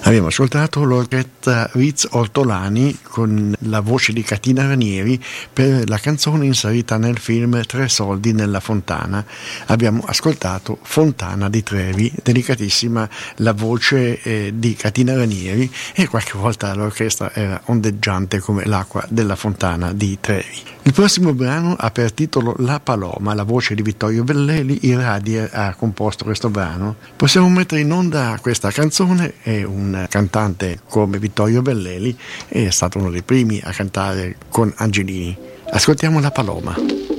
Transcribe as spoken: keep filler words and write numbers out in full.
Abbiamo ascoltato l'orchestra Ritz Ortolani con la voce di Catina Ranieri per la canzone inserita nel film Tre soldi nella fontana. Abbiamo ascoltato Fontana di Trevi, delicatissima la voce eh, di Catina Ranieri, e qualche volta l'orchestra era ondeggiante come l'acqua della fontana di Trevi. Il prossimo brano ha per titolo La Paloma, la voce di Vittorio Belleli. I Radier ha composto questo brano. Possiamo mettere in onda questa canzone. È un cantante come Vittorio Belleli, è stato uno dei primi a cantare con Angelini. Ascoltiamo La Paloma.